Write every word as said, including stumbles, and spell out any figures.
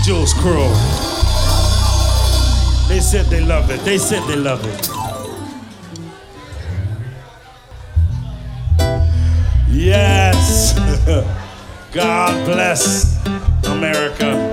Jules Crew. They said they love it. They said they love it. Yes. God bless America.